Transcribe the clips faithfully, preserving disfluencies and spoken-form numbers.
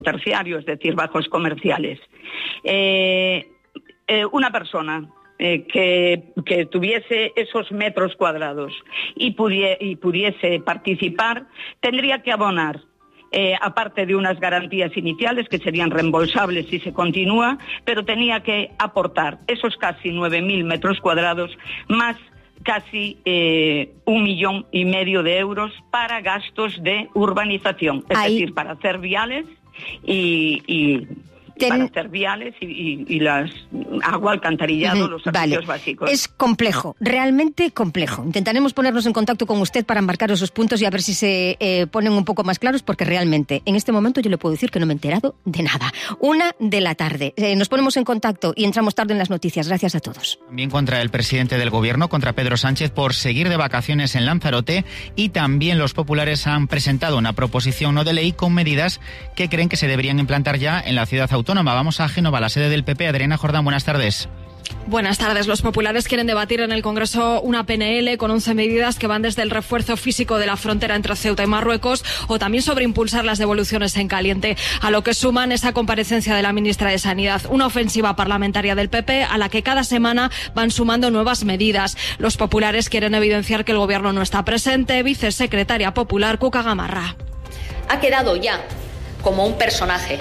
terciario, es decir, bajos comerciales. Eh, eh, una persona eh, que, que tuviese esos metros cuadrados y, pudie, y pudiese participar, tendría que abonar, eh, aparte de unas garantías iniciales que serían reembolsables si se continúa, pero tenía que aportar esos casi nueve mil metros cuadrados más casi eh, un millón y medio de euros para gastos de urbanización, es Ahí. decir, para hacer viales y... y Ten... para hacer viales y, y, y las agua, alcantarillado, uh-huh. los servicios vale. básicos. Es complejo, realmente complejo. Intentaremos ponernos en contacto con usted para marcar esos puntos y a ver si se eh, ponen un poco más claros, porque realmente en este momento yo le puedo decir que no me he enterado de nada. Una de la tarde. Eh, nos ponemos en contacto y entramos tarde en las noticias. Gracias a todos. También contra el presidente del Gobierno, contra Pedro Sánchez, por seguir de vacaciones en Lanzarote, y también los populares han presentado una proposición no de ley con medidas que creen que se deberían implantar ya en la ciudad autónoma. Vamos a Génova, la sede del P P. Adriana Jordán, buenas tardes. Buenas tardes. Los populares quieren debatir en el Congreso una P N L con once medidas que van desde el refuerzo físico de la frontera entre Ceuta y Marruecos o también sobre impulsar las devoluciones en caliente, a lo que suman esa comparecencia de la ministra de Sanidad, una ofensiva parlamentaria del P P a la que cada semana van sumando nuevas medidas. Los populares quieren evidenciar que el Gobierno no está presente. Vicesecretaria popular Cuca Gamarra. Ha quedado ya como un personaje,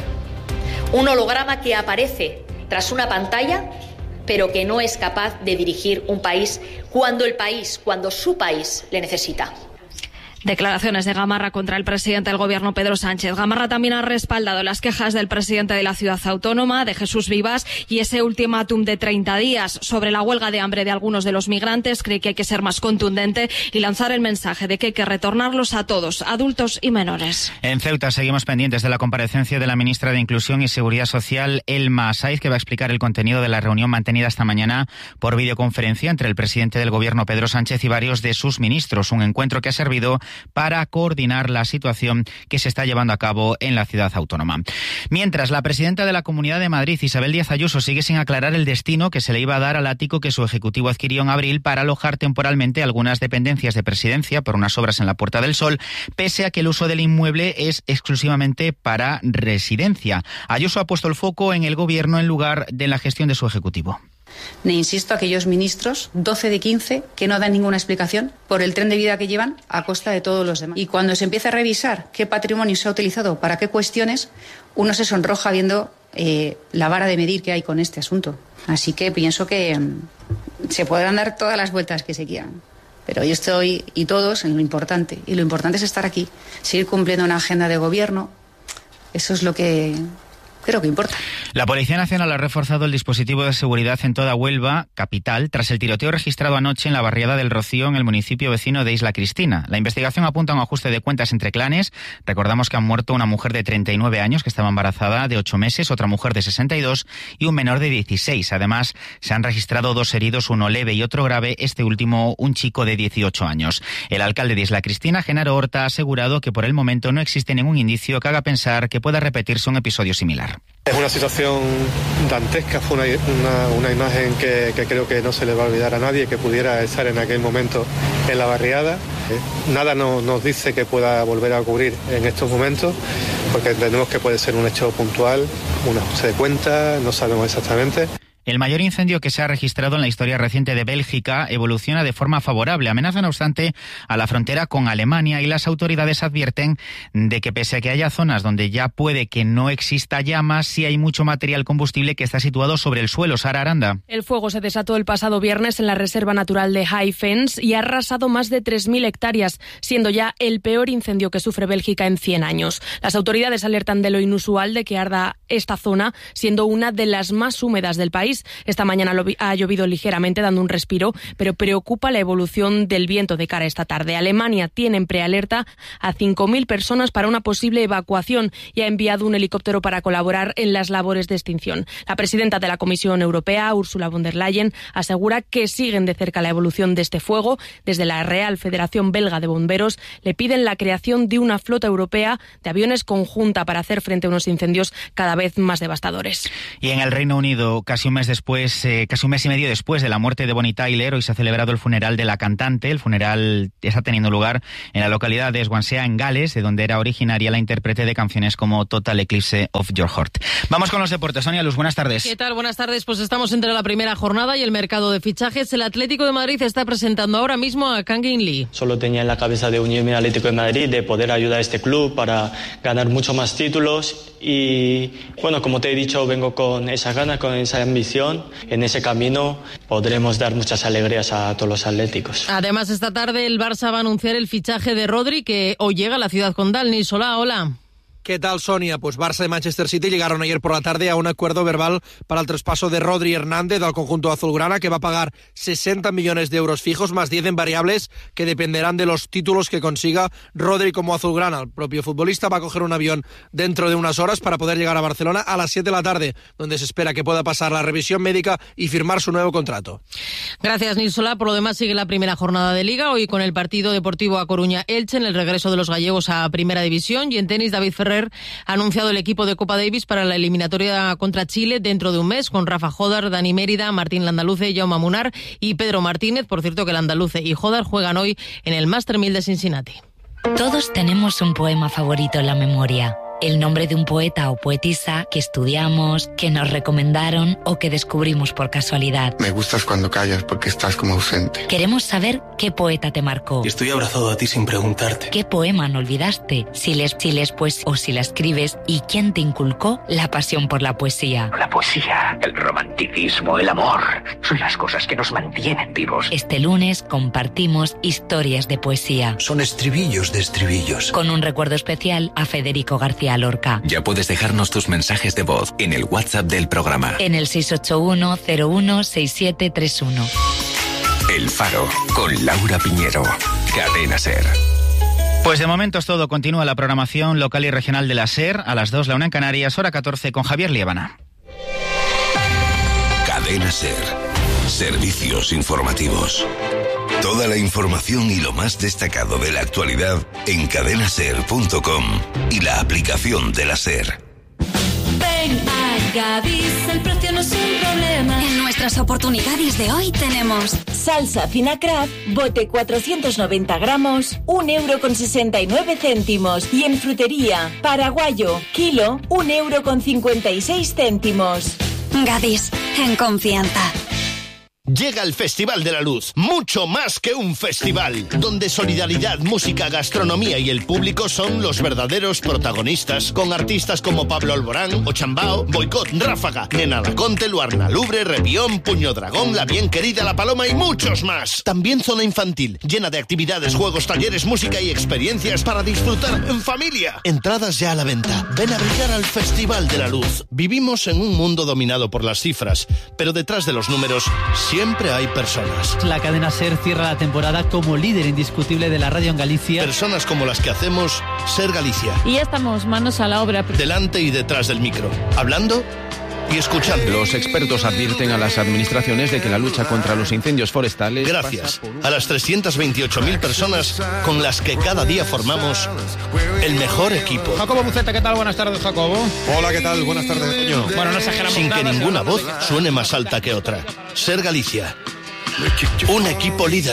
un holograma que aparece tras una pantalla, pero que no es capaz de dirigir un país cuando el país, cuando su país le necesita. Declaraciones de Gamarra contra el presidente del Gobierno, Pedro Sánchez. Gamarra también ha respaldado las quejas del presidente de la ciudad autónoma, de Jesús Vivas, y ese ultimátum de treinta días sobre la huelga de hambre de algunos de los migrantes. Cree que hay que ser más contundente y lanzar el mensaje de que hay que retornarlos a todos, adultos y menores. En Ceuta seguimos pendientes de la comparecencia de la ministra de Inclusión y Seguridad Social, Elma Saiz, que va a explicar el contenido de la reunión mantenida esta mañana por videoconferencia entre el presidente del Gobierno, Pedro Sánchez, y varios de sus ministros. Un encuentro que ha servido para coordinar la situación que se está llevando a cabo en la ciudad autónoma. Mientras, la presidenta de la Comunidad de Madrid, Isabel Díaz Ayuso, sigue sin aclarar el destino que se le iba a dar al ático que su ejecutivo adquirió en abril para alojar temporalmente algunas dependencias de presidencia por unas obras en la Puerta del Sol, pese a que el uso del inmueble es exclusivamente para residencia. Ayuso ha puesto el foco en el Gobierno en lugar de la gestión de su ejecutivo. Ne insisto a aquellos ministros, doce de quince, que no dan ninguna explicación por el tren de vida que llevan a costa de todos los demás. Y cuando se empieza a revisar qué patrimonio se ha utilizado para qué cuestiones, uno se sonroja viendo eh, la vara de medir que hay con este asunto. Así que pienso que um, se podrán dar todas las vueltas que se quieran. Pero yo estoy, y todos, en lo importante. Y lo importante es estar aquí, seguir cumpliendo una agenda de gobierno. Eso es lo que... creo que importa. La Policía Nacional ha reforzado el dispositivo de seguridad en toda Huelva, capital, tras el tiroteo registrado anoche en la barriada del Rocío, en el municipio vecino de Isla Cristina. La investigación apunta a un ajuste de cuentas entre clanes. Recordamos que han muerto una mujer de treinta y nueve años que estaba embarazada de ocho meses, otra mujer de sesenta y dos y un menor de dieciséis. Además, se han registrado dos heridos, uno leve y otro grave, este último un chico de dieciocho años. El alcalde de Isla Cristina, Genaro Horta, ha asegurado que por el momento no existe ningún indicio que haga pensar que pueda repetirse un episodio similar. Es una situación dantesca, fue una, una, una imagen que, que creo que no se le va a olvidar a nadie que pudiera estar en aquel momento en la barriada. Eh, nada no, nos dice que pueda volver a ocurrir en estos momentos, porque entendemos que puede ser un hecho puntual, un ajuste de cuentas, no sabemos exactamente. El mayor incendio que se ha registrado en la historia reciente de Bélgica evoluciona de forma favorable. Amenaza, no obstante, a la frontera con Alemania, y las autoridades advierten de que pese a que haya zonas donde ya puede que no exista llamas, sí hay mucho material combustible que está situado sobre el suelo. Sara Aranda. El fuego se desató el pasado viernes en la Reserva Natural de High Fence y ha arrasado más de tres mil hectáreas, siendo ya el peor incendio que sufre Bélgica en cien años. Las autoridades alertan de lo inusual de que arda esta zona, siendo una de las más húmedas del país. Esta mañana ha llovido ligeramente, dando un respiro, pero preocupa la evolución del viento de cara a esta tarde. Alemania tiene en prealerta a cinco mil personas para una posible evacuación y ha enviado un helicóptero para colaborar en las labores de extinción. La presidenta de la Comisión Europea, Ursula von der Leyen, asegura que siguen de cerca la evolución de este fuego. Desde la Real Federación Belga de Bomberos le piden la creación de una flota europea de aviones conjunta para hacer frente a unos incendios cada vez más devastadores. Y en el Reino Unido, casi un mes mes después, eh, casi un mes y medio después de la muerte de Bonnie Tyler, hoy se ha celebrado el funeral de la cantante. El funeral está teniendo lugar en la localidad de Swansea, en Gales, de donde era originaria la intérprete de canciones como Total Eclipse of Your Heart. Vamos con los deportes. Sonia Luz, buenas tardes. ¿Qué tal? Buenas tardes. Pues estamos entre la primera jornada y el mercado de fichajes. El Atlético de Madrid está presentando ahora mismo a Kangin Lee. Solo tenía en la cabeza de unirme al Atlético de Madrid, de poder ayudar a este club para ganar mucho más títulos y, bueno, como te he dicho, vengo con esa gana, con esa ambición. En ese camino podremos dar muchas alegrías a todos los atléticos. Además, esta tarde el Barça va a anunciar el fichaje de Rodri, que hoy llega a la ciudad condal. Nils Solá, hola. ¿Qué tal, Sonia? Pues Barça y Manchester City llegaron ayer por la tarde a un acuerdo verbal para el traspaso de Rodri Hernández al conjunto azulgrana, que va a pagar sesenta millones de euros fijos más diez en variables que dependerán de los títulos que consiga Rodri como azulgrana. El propio futbolista va a coger un avión dentro de unas horas para poder llegar a Barcelona a las siete de la tarde, donde se espera que pueda pasar la revisión médica y firmar su nuevo contrato. Gracias, Nils Solá. Por lo demás, sigue la primera jornada de Liga, hoy con el partido Deportivo A Coruña-Elche en el regreso de los gallegos a Primera División, y en tenis, David Ferrer ha anunciado el equipo de Copa Davis para la eliminatoria contra Chile dentro de un mes, con Rafa Jodar, Dani Mérida, Martín Landaluce, Jaume Munar y Pedro Martínez. Por cierto, que Landaluce y Jodar juegan hoy en el Master mil de Cincinnati. Todos tenemos un poema favorito en la memoria. El nombre de un poeta o poetisa que estudiamos, que nos recomendaron o que descubrimos por casualidad. Me gustas cuando callas porque estás como ausente. Queremos saber qué poeta te marcó. Y estoy abrazado a ti sin preguntarte. ¿Qué poema no olvidaste? Si les, si les pues o si la escribes. ¿Y quién te inculcó la pasión por la poesía? La poesía, el romanticismo, el amor, son las cosas que nos mantienen vivos. Este lunes compartimos historias de poesía. Son estribillos de estribillos. Con un recuerdo especial a Federico García Lorca. Ya puedes dejarnos tus mensajes de voz en el WhatsApp del programa. En el seis ocho uno cero uno seis siete tres uno. El Faro, con Laura Piñero. Cadena SER. Pues de momento es todo. Continúa la programación local y regional de la SER. A las dos, la una en Canarias, hora catorce, con Javier Liébana. Cadena SER. Servicios informativos. Toda la información y lo más destacado de la actualidad en cadena ser punto com y la aplicación de la SER. Ven a Gadis, el precio no es un problema. En nuestras oportunidades de hoy tenemos salsa fina Kraft, bote cuatrocientos noventa gramos, un euro con sesenta y nueve céntimos. Y en frutería, paraguayo, kilo, un euro con cincuenta y seis céntimos. Gadis, en confianza. Llega el Festival de la Luz, mucho más que un festival, donde solidaridad, música, gastronomía y el público son los verdaderos protagonistas, con artistas como Pablo Alborán, Ochambao, Boicot, Ráfaga, Nena Laconte, Luarna Lubre, Rebión, Puño Dragón, La Bien Querida, La Paloma y muchos más. También zona infantil, llena de actividades, juegos, talleres, música y experiencias para disfrutar en familia. Entradas ya a la venta. Ven a brillar al Festival de la Luz. Vivimos en un mundo dominado por las cifras, pero detrás de los números siempre hay personas. La cadena SER cierra la temporada como líder indiscutible de la radio en Galicia. Personas como las que hacemos SER Galicia. Y ya estamos manos a la obra. Delante y detrás del micro, hablando y escuchando. Los expertos advierten a las administraciones de que la lucha contra los incendios forestales... Gracias a las trescientas veintiocho mil personas con las que cada día formamos el mejor equipo. Jacobo Buceta, ¿qué tal? Buenas tardes, Jacobo. Hola, ¿qué tal? Buenas tardes, Toño. Bueno, no exageramos Sin nada, que ninguna voz de... suene más alta que otra. SER Galicia. Un equipo líder.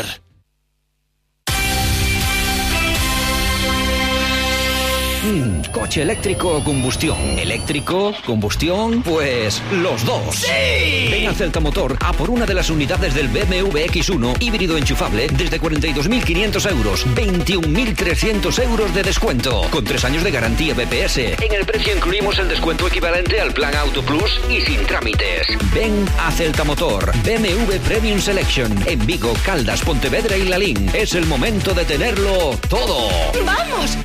Mm, ¿coche eléctrico o combustión? ¿Eléctrico? ¿Combustión? Pues los dos. ¡Sí! Ven a Celta Motor a por una de las unidades del B M W X uno híbrido enchufable desde cuarenta y dos mil quinientos euros, veintiún mil trescientos euros de descuento, con tres años de garantía B P S. En el precio incluimos el descuento equivalente al plan Auto Plus y sin trámites. Ven a Celta Motor, B M W Premium Selection, en Vigo, Caldas, Pontevedra y Lalín. Es el momento de tenerlo todo. ¡Vamos!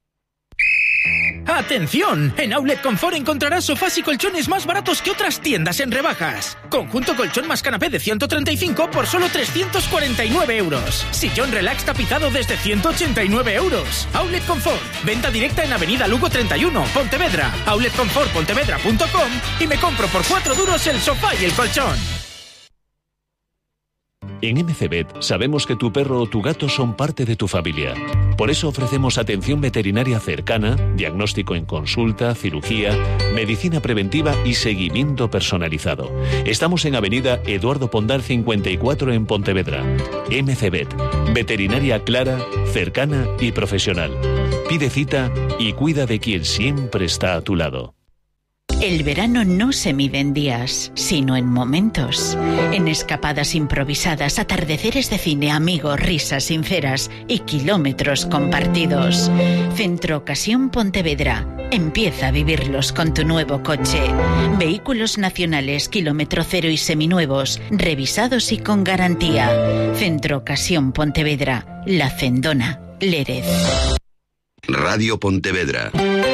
¡Atención! En Outlet Confort encontrarás sofás y colchones más baratos que otras tiendas en rebajas. Conjunto colchón más canapé de ciento treinta y cinco por solo trescientos cuarenta y nueve euros. Sillón relax tapizado desde ciento ochenta y nueve euros. Outlet Confort. Venta directa en Avenida Lugo treinta y uno, Pontevedra. outlet confort pontevedra punto com y me compro por cuatro duros el sofá y el colchón. En M C Vet sabemos que tu perro o tu gato son parte de tu familia. Por eso ofrecemos atención veterinaria cercana, diagnóstico en consulta, cirugía, medicina preventiva y seguimiento personalizado. Estamos en Avenida Eduardo Pondal cincuenta y cuatro en Pontevedra. M C Vet, veterinaria clara, cercana y profesional. Pide cita y cuida de quien siempre está a tu lado. El verano no se mide en días, sino en momentos. En escapadas improvisadas, atardeceres de cine, amigos, risas sinceras y kilómetros compartidos. Centro Ocasión Pontevedra. Empieza a vivirlos con tu nuevo coche. Vehículos nacionales, kilómetro cero y seminuevos, revisados y con garantía. Centro Ocasión Pontevedra. La Cendona, Lérez. Radio Pontevedra.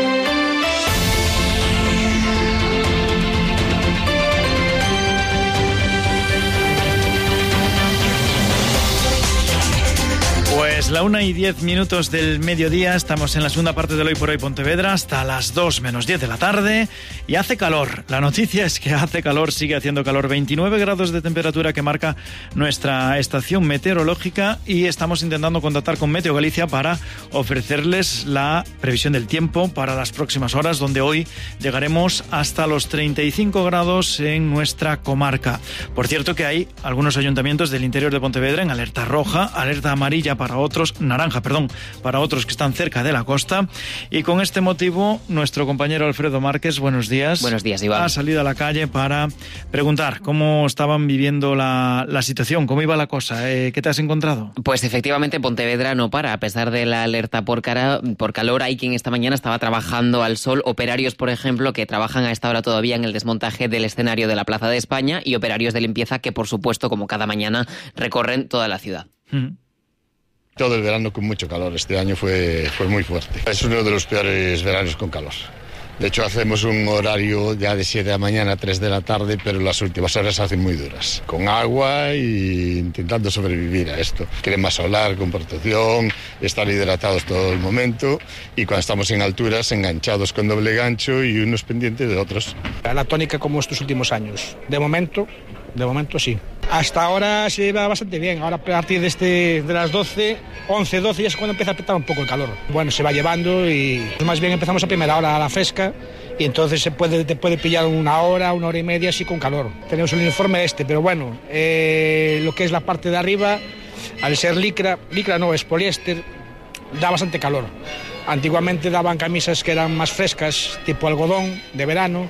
Pues la una y diez minutos del mediodía, estamos en la segunda parte del Hoy por Hoy Pontevedra, hasta las dos menos diez de la tarde, y hace calor. La noticia es que hace calor, sigue haciendo calor, veintinueve grados de temperatura que marca nuestra estación meteorológica, y estamos intentando contactar con Meteo Galicia para ofrecerles la previsión del tiempo para las próximas horas, donde hoy llegaremos hasta los treinta y cinco grados en nuestra comarca. Por cierto que hay algunos ayuntamientos del interior de Pontevedra en alerta roja, alerta amarilla para otros, naranja, perdón, para otros que están cerca de la costa, y con este motivo nuestro compañero Alfredo Márquez, buenos días. Buenos días, Iván. Ha salido a la calle para preguntar cómo estaban viviendo la, la situación, cómo iba la cosa, eh, ¿qué te has encontrado? Pues efectivamente Pontevedra no para, a pesar de la alerta por, cara, por calor, hay quien esta mañana estaba trabajando al sol, operarios por ejemplo que trabajan a esta hora todavía en el desmontaje del escenario de la Plaza de España, y operarios de limpieza que por supuesto como cada mañana recorren toda la ciudad. Mm. Todo el verano con mucho calor, este año fue, fue muy fuerte. Es uno de los peores veranos con calor. De hecho, hacemos un horario ya de siete de la mañana a tres de la tarde, pero las últimas horas se hacen muy duras. Con agua e intentando sobrevivir a esto. Crema solar con protección, estar hidratados todo el momento, y cuando estamos en alturas, enganchados con doble gancho y unos pendientes de otros. La tónica como estos últimos años. De momento, de momento sí. Hasta ahora se lleva bastante bien. Ahora a partir de, este, de las doce, once, doce ya es cuando empieza a apretar un poco el calor. Bueno, se va llevando y más bien empezamos a primera hora a la fresca, y entonces se puede, te puede pillar una hora, una hora y media así con calor. Tenemos el uniforme este, pero bueno, eh, lo que es la parte de arriba, al ser licra, licra no, es poliéster, da bastante calor. Antiguamente daban camisas que eran más frescas, tipo algodón, de verano,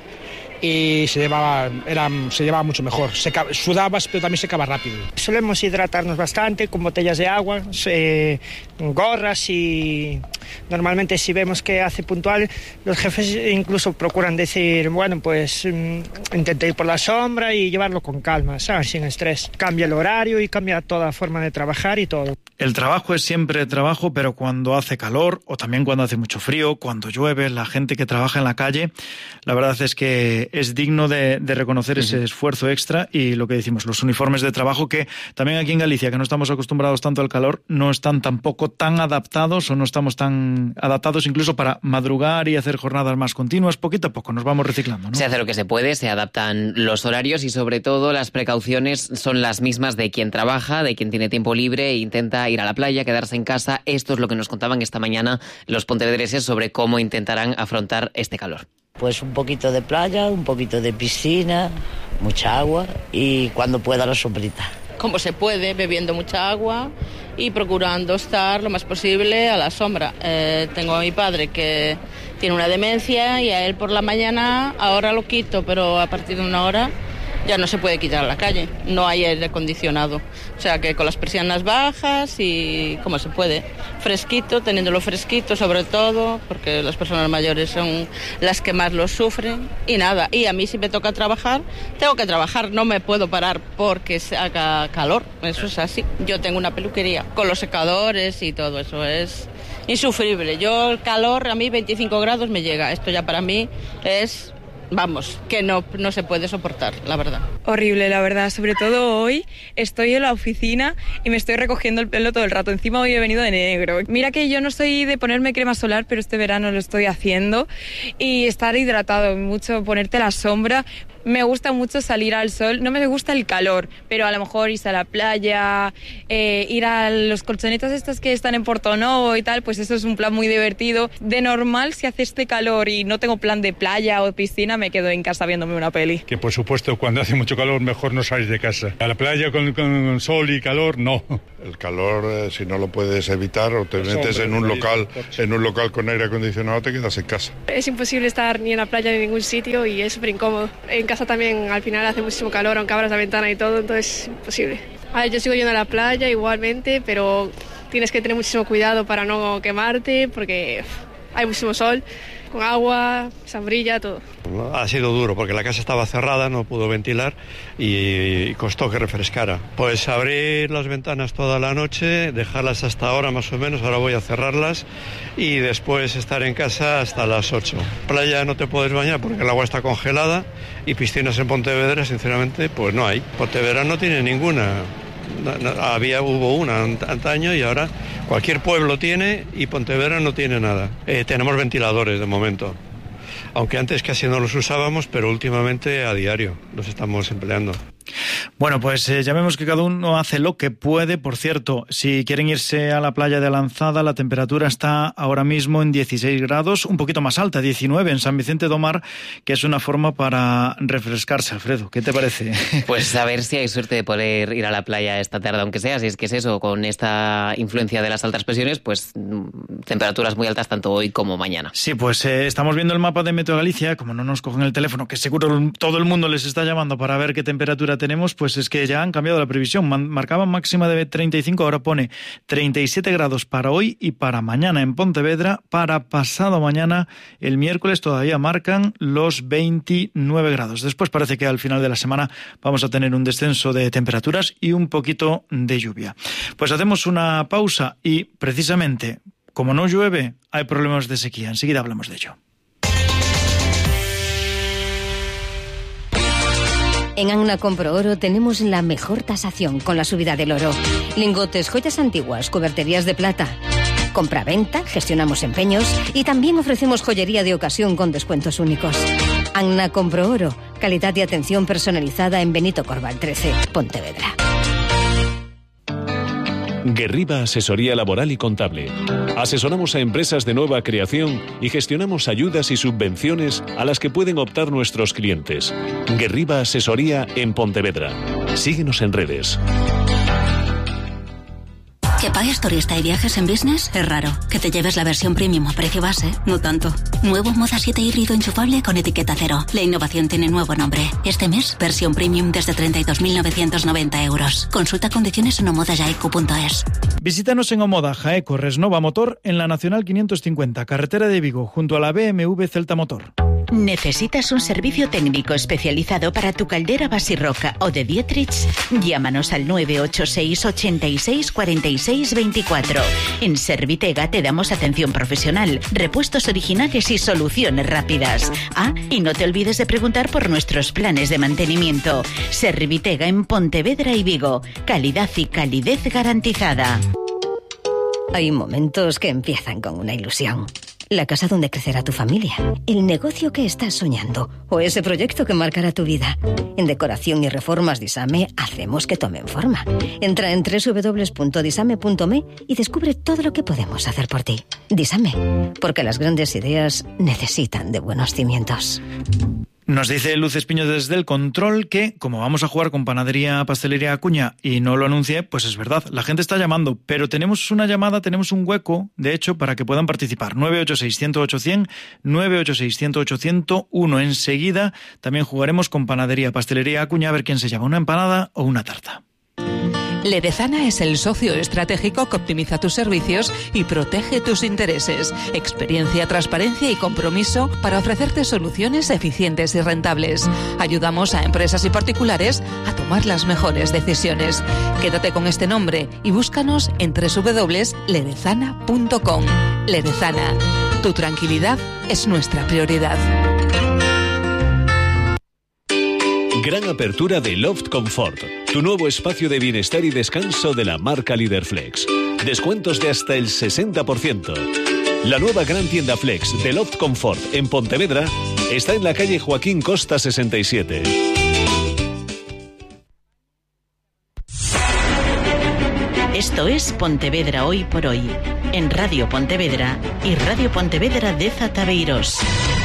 y se llevaba, era, se llevaba mucho mejor. Se, sudabas, pero también secaba rápido. Solemos hidratarnos bastante con botellas de agua, eh, gorras, y normalmente si vemos que hace puntual, los jefes incluso procuran decir, bueno, pues intente ir por la sombra y llevarlo con calma, ¿sabes? Sin estrés. Cambia el horario y cambia toda forma de trabajar y todo. El trabajo es siempre trabajo, pero cuando hace calor, o también cuando hace mucho frío, cuando llueve, la gente que trabaja en la calle, la verdad es que es digno de, de reconocer ese uh-huh. esfuerzo extra, y lo que decimos, los uniformes de trabajo, que también aquí en Galicia, que no estamos acostumbrados tanto al calor, no están tampoco tan adaptados, o no estamos tan adaptados incluso para madrugar y hacer jornadas más continuas. Poquito a poco nos vamos reciclando, ¿no? Se hace lo que se puede, se adaptan los horarios, y sobre todo las precauciones son las mismas de quien trabaja, de quien tiene tiempo libre e intenta ir a la playa, quedarse en casa. Esto es lo que nos contaban esta mañana los pontevedreses sobre cómo intentarán afrontar este calor. Pues un poquito de playa, un poquito de piscina, mucha agua, y cuando pueda la sombrita. Como se puede, bebiendo mucha agua y procurando estar lo más posible a la sombra. Eh, tengo a mi padre que tiene una demencia, y a él por la mañana ahora lo quito, pero a partir de una hora ya no se puede quitar a la calle, no hay aire acondicionado. O sea que con las persianas bajas y como se puede, fresquito, teniéndolo fresquito sobre todo, porque las personas mayores son las que más lo sufren, y nada, y a mí si me toca trabajar, tengo que trabajar, no me puedo parar porque se haga calor, eso es así. Yo tengo una peluquería con los secadores y todo eso, es insufrible. Yo el calor, a mí veinticinco grados me llega, esto ya para mí es... Vamos, que no, no se puede soportar, la verdad. Horrible, la verdad. Sobre todo hoy estoy en la oficina y me estoy recogiendo el pelo todo el rato. Encima hoy he venido de negro. Mira que yo no soy de ponerme crema solar, pero este verano lo estoy haciendo. Y estar hidratado, mucho ponerte la sombra. me gusta mucho salir al sol, no me gusta el calor, pero a lo mejor irse a la playa, eh, ir a los colchonetas estos que están en Portonovo y tal, pues eso es un plan muy divertido. De normal, si hace este calor y no tengo plan de playa o piscina, me quedo en casa viéndome una peli. Que por supuesto, cuando hace mucho calor, mejor no salir de casa. A la playa con, con sol y calor, no. El calor, eh, si no lo puedes evitar o te pues metes hombre, en un local, en un local con aire acondicionado, te quedas en casa. Es imposible estar ni en la playa ni en ningún sitio y es súper incómodo. En casa también al final hace muchísimo calor, aunque abras la ventana y todo, entonces es imposible. A ver, yo sigo yendo a la playa igualmente, pero tienes que tener muchísimo cuidado para no quemarte porque hay muchísimo sol, con agua, sombrilla, todo. Ha sido duro porque la casa estaba cerrada, no pudo ventilar y, y costó que refrescara. Pues abrir las ventanas toda la noche, dejarlas hasta ahora más o menos, ahora voy a cerrarlas y después estar en casa hasta las ocho. Playa no te puedes bañar porque el agua está congelada y piscinas en Pontevedra, sinceramente, pues no hay. Pontevedra no tiene ninguna. No, no, había, hubo una antaño y ahora cualquier pueblo tiene y Pontevedra no tiene nada. Eh, tenemos ventiladores de momento, aunque antes casi no los usábamos, pero últimamente a diario los estamos empleando. Bueno, pues eh, ya vemos que cada uno hace lo que puede. Por cierto, si quieren irse a la playa de Lanzada, la temperatura está ahora mismo en dieciséis grados, un poquito más alta, diecinueve en San Vicente do Mar, que es una forma para refrescarse. Alfredo, ¿qué te parece? Pues a ver si hay suerte de poder ir a la playa esta tarde, aunque sea, si es que es eso, con esta influencia de las altas presiones, pues temperaturas muy altas tanto hoy como mañana. Sí, pues eh, estamos viendo el mapa de Meteo Galicia, como no nos cogen el teléfono, que seguro todo el mundo les está llamando para ver qué temperatura tenemos, pues es que ya han cambiado la previsión. Marcaban máxima de treinta y cinco, ahora pone treinta y siete grados para hoy y para mañana en Pontevedra. Para pasado mañana, el miércoles, todavía marcan los veintinueve grados. Después parece que al final de la semana vamos a tener un descenso de temperaturas y un poquito de lluvia. Pues hacemos una pausa y precisamente, como no llueve, hay problemas de sequía. Enseguida hablamos de ello. En Agna Compro Oro tenemos la mejor tasación con la subida del oro. Lingotes, joyas antiguas, cuberterías de plata. Compra-venta, gestionamos empeños y también ofrecemos joyería de ocasión con descuentos únicos. Agna Compro Oro, calidad y atención personalizada en Benito Corval trece, Pontevedra. Guerriba Asesoría Laboral y Contable. Asesoramos a empresas de nueva creación y gestionamos ayudas y subvenciones a las que pueden optar nuestros clientes. Guerriba Asesoría en Pontevedra. Síguenos en redes. ¿Que pagues turista y viajes en business? Es raro. Que te lleves la versión premium a precio base, no tanto. Nuevo Moda siete híbrido enchufable con etiqueta cero. La innovación tiene nuevo nombre. Este mes, versión premium desde treinta y dos mil novecientos noventa euros. Consulta condiciones en omoda jaeco punto es. Visítanos en Omoda Jaeco Resnova Motor en la Nacional quinientos cincuenta, carretera de Vigo, junto a la B M W Celta Motor. ¿Necesitas un servicio técnico especializado para tu caldera Basirroca o de Dietrich? Llámanos al nueve ocho seis, ochenta y seis, cuarenta y seis veinticuatro. En Servitega te damos atención profesional, repuestos originales y soluciones rápidas. Ah, y no te olvides de preguntar por nuestros planes de mantenimiento. Servitega en Pontevedra y Vigo. Calidad y calidez garantizada. Hay momentos que empiezan con una ilusión. La casa donde crecerá tu familia, el negocio que estás soñando o ese proyecto que marcará tu vida. En Decoración y Reformas Disame hacemos que tomen forma. Entra en doble u doble u doble u punto disame punto me y descubre todo lo que podemos hacer por ti. Disame, porque las grandes ideas necesitan de buenos cimientos. Nos dice Luz Espiño desde el control que, como vamos a jugar con Panadería Pastelería Acuña y no lo anuncié, pues es verdad, la gente está llamando, pero tenemos una llamada, tenemos un hueco, de hecho, para que puedan participar. nueve ocho seis, cien ocho cien, nueve ocho seis, cien ocho cien uno. Enseguida también jugaremos con Panadería Pastelería Acuña a ver quién se llama, una empanada o una tarta. Ledezana es el socio estratégico que optimiza tus servicios y protege tus intereses. Experiencia, transparencia y compromiso para ofrecerte soluciones eficientes y rentables. Ayudamos a empresas y particulares a tomar las mejores decisiones. Quédate con este nombre y búscanos en doble u doble u doble u punto ledezana punto com. Ledezana, tu tranquilidad es nuestra prioridad. Gran apertura de Loft Comfort, tu nuevo espacio de bienestar y descanso de la marca Líder Flex. Descuentos de hasta el sesenta por ciento. La nueva gran tienda Flex de Loft Comfort en Pontevedra Está en la calle Joaquín Costa sesenta y siete. Esto es Pontevedra Hoy por Hoy, en Radio Pontevedra y Radio Pontevedra de Zataveiros.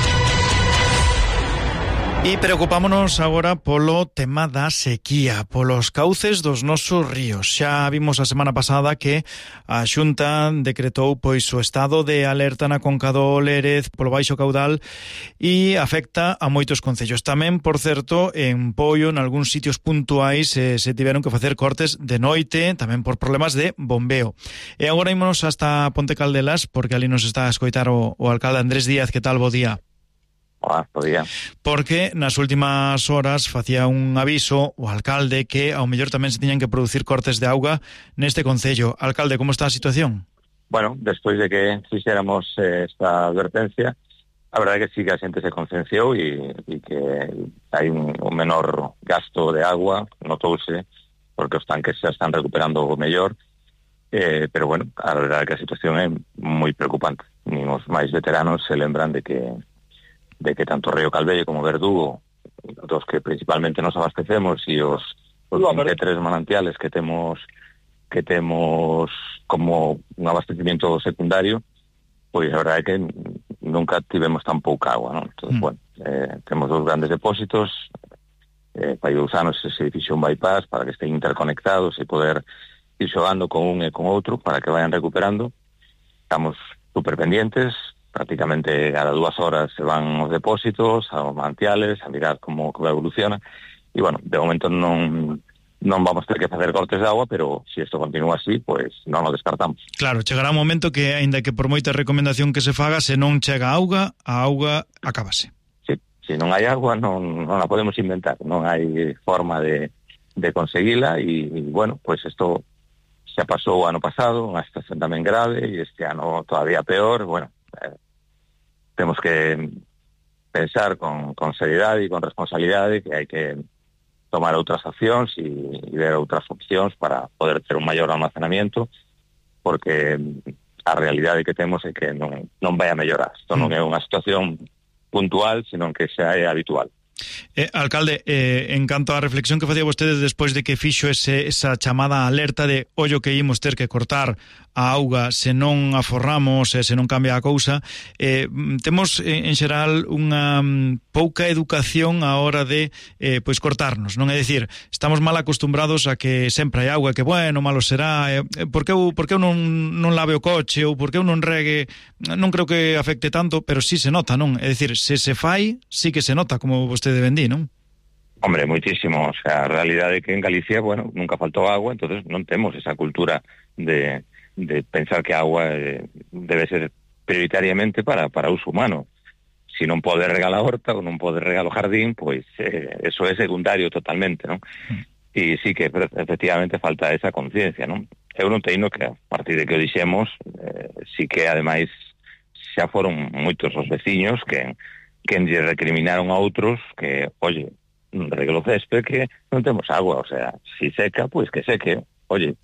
E preocupámonos agora polo tema da sequía, polos cauces dos nosos ríos. Xa vimos a semana pasada que a Xunta decretou pois o estado de alerta na conca do Lérez polo baixo caudal e afecta a moitos concellos. Tamén, por certo, en Poio, en algúns sitios puntuais, eh, se tiveron que facer cortes de noite, tamén por problemas de bombeo. E agora ímonos hasta Ponte Caldelas, porque ali nos está a escoitar o, o alcalde Andrés Díaz. Que tal, bo día? Hola, bo día. Porque nas últimas horas facía un aviso o alcalde que ao mellor tamén se tiñan que producir cortes de auga neste concello. Alcalde, como está a situación? Bueno, despois de que fixéramos eh, esta advertencia, a verdade é que sí que a xente se concienciou e, e que hai un, un menor gasto de agua, notouse, porque os tanques xa están recuperando o mellor, eh, pero bueno, a verdade é que a situación é moi preocupante. Nin os máis veteranos se lembran de que de que tanto Río Calvello como Verdugo, dos que principalmente nos abastecemos, e os, os vinte e tres manantiales que temos que temos como un abastecimiento secundario, pois a verdade é que nunca tivemos tan pouca agua, non? Entón, mm. bueno, eh, temos dos grandes depósitos, eh, para dous anos se fixo un bypass para que estén interconectados e poder ir xogando con un e con outro para que vayan recuperando. Estamos super pendientes, prácticamente cada dúas horas se van os depósitos, aos manantiales, a mirar como, como evoluciona, e bueno, de momento non non vamos ter que facer cortes de agua, pero se si isto continúa así, pois pues, non o descartamos. Claro, chegará un momento que, aínda que por moita recomendación que se faga, se non chega a auga, a auga acábase. Sí, se non hai agua non, non a podemos inventar, non hai forma de, de conseguila, e, e bueno, pois pues isto xa pasou o ano pasado, unha situación tamén grave, e este ano todavía peor. Bueno, eh, temos que pensar con, con seriedade e con responsabilidade que hai que tomar outras accións e, e ver outras opcións para poder ter un maior almacenamiento, porque a realidade que temos é que non, non vai a mellorar. Isto non é unha situación puntual, senón que xa é habitual. Eh, alcalde, eh, en canto á reflexión que facía vostede despois de que fixo ese, esa chamada alerta de ollo que imos ter que cortar a auga se non aforramos e se non cambia a cousa, eh, temos en xeral unha pouca educación á hora de eh, pois cortarnos, non é dicir, estamos mal acostumbrados a que sempre hai auga, que bueno, malo será, eh, por que eu, por que eu non, non lave o coche ou por que eu non regue, non creo que afecte tanto, pero sí se nota, non? É dicir, se se fai, sí que se nota, como vostede vendí, non? Hombre, moitísimo, o sea, a realidade é que en Galicia, bueno, nunca faltou agua, entonces non temos esa cultura de de pensar que a agua eh, debe ser prioritariamente para, para uso humano. Si non pode regar a horta ou non pode regar o jardín, pois eh, eso é secundario totalmente, non? Mm. E sí que efectivamente falta esa conciencia, non? Eu non teino que, a partir de que o dixemos, eh, sí que ademais xa foron moitos os veciños que, que lle recriminaron a outros que, oye, regue o césped que non temos agua, o sea, si seca, pois que seque, oye.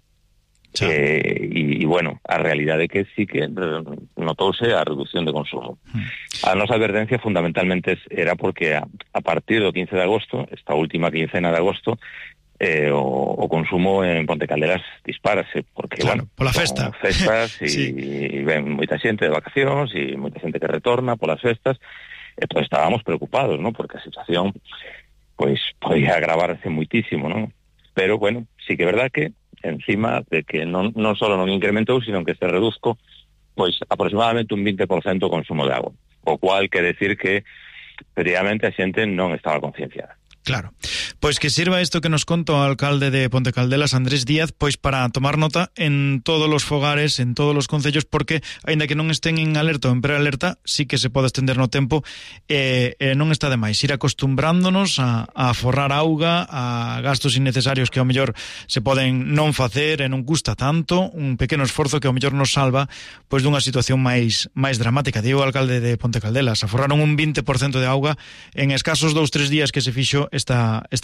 Eh, e, e, bueno, a realidade é que sí que notouse a reducción de consumo. A nosa advertencia fundamentalmente era porque a, a partir do quince de agosto, esta última quincena de agosto, eh, o, o consumo en Ponte Caldelas dispárase, porque, claro, bueno, pola festa. festas e, sí. e ven moita xente de vacacións e moita xente que retorna polas festas, entón estábamos preocupados, ¿no? Porque a situación pois podía agravarse muitísimo, ¿no? Pero, bueno, sí que é verdad que encima de que non, non só non incrementou, sino que se reduzco pois aproximadamente un vinte por cento o consumo de agua, o cual quer decir que efectivamente a xente non estaba concienciada. Claro. Pois que sirva isto que nos conta o alcalde de Ponte Caldelas, Andrés Díaz, pois para tomar nota en todos os fogares, en todos os concellos, porque, aínda que non estén en alerta ou en prealerta, sí que se pode estender no tempo, e, e non está de máis ir acostumbrándonos a, a forrar auga, a gastos innecesarios que ao mellor se poden non facer e non custa tanto, un pequeno esforzo que ao mellor nos salva pois dunha situación máis máis dramática. Digo o alcalde de Ponte Caldelas, aforraron un vinte por cento de auga en escasos dous, tres días que se fixo esta, esta